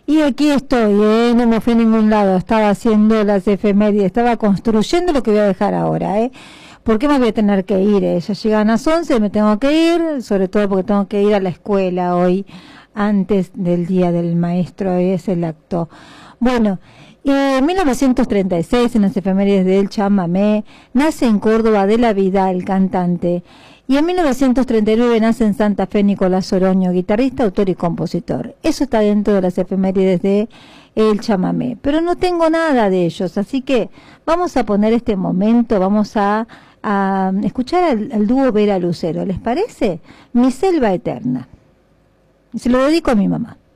Y aquí estoy, no me fui a ningún lado, estaba haciendo las efemérides, estaba construyendo lo que voy a dejar ahora, ¿Por qué me voy a tener que ir? Ya llegan las 11, me tengo que ir, sobre todo porque tengo que ir a la escuela hoy, antes del Día del Maestro, hoy es el acto. Bueno, en 1936, en las efemérides del chamamé, nace en Córdoba de la Vidal, cantante. Y en 1939 nace en Santa Fe Nicolás Oroño, guitarrista, autor y compositor. Eso está dentro de las efemérides de el chamamé. Pero no tengo nada de ellos, así que vamos a poner este momento, vamos a escuchar al dúo Vera Lucero. ¿Les parece? Mi selva eterna. Se lo dedico a mi mamá.